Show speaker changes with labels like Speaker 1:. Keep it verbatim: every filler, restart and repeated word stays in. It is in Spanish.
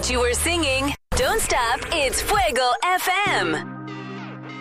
Speaker 1: you were singing. Don't stop, it's Fuego F M.